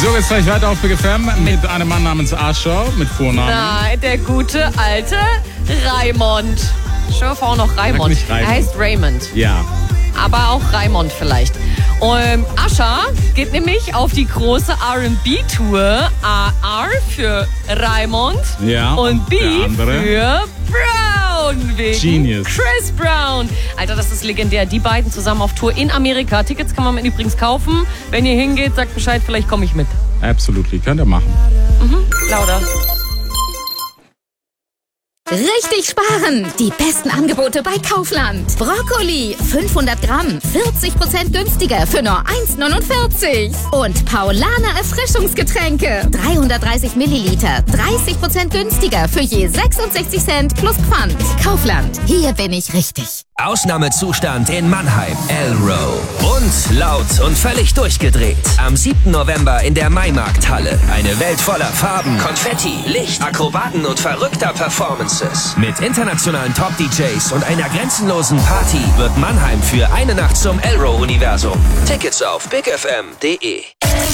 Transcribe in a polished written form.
So, jetzt gleich weiter auf Big FM mit einem Mann namens Ascher mit Vornamen. Nein, der gute alte Raimond. Ich höre auch noch Raimond. Nicht Raimond. Er heißt Raymond. Ja. Aber auch Raimond vielleicht. Und Ascher geht nämlich auf die große R&B-Tour. R für Raimond Ja, und B der andere? für Brown. Wegen Genius. Chris Brown. Alter, das ist legendär. Die beiden zusammen auf Tour in Amerika. Tickets kann man übrigens kaufen. Wenn ihr hingeht, sagt Bescheid, vielleicht komme ich mit. Absolutely, könnt ihr machen. Lauter. Richtig sparen! Die besten Angebote bei Kaufland. Brokkoli 500 Gramm, 40% günstiger für nur 1,49. Und Paulaner Erfrischungsgetränke 330 Milliliter, 30% günstiger für je 66 Cent plus Pfand. Kaufland, hier bin ich richtig. Ausnahmezustand in Mannheim, Elrow. Und laut und völlig durchgedreht. Am 7. November in der Maimarkthalle. Eine Welt voller Farben, Konfetti, Licht, Akrobaten und verrückter Performances. Mit internationalen Top-DJs und einer grenzenlosen Party wird Mannheim für eine Nacht zum Elrow-Universum. Tickets auf bigfm.de.